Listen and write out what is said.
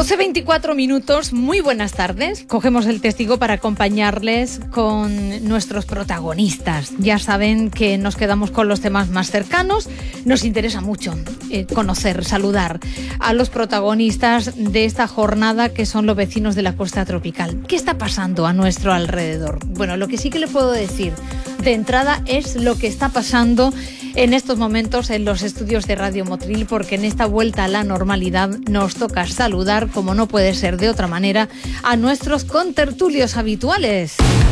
12:24, muy buenas tardes. Cogemos el testigo para acompañarles con nuestros protagonistas. Ya saben que nos quedamos con los temas más cercanos. Nos interesa mucho conocer, saludar a los protagonistas de esta jornada, que son los vecinos de la costa tropical. ¿Qué está pasando a nuestro alrededor? Bueno, lo que sí que le puedo decir de entrada es lo que está pasando en estos momentos en los estudios de Radio Motril, porque en esta vuelta a la normalidad nos toca saludar, como no puede ser de otra manera, a nuestros contertulios habituales.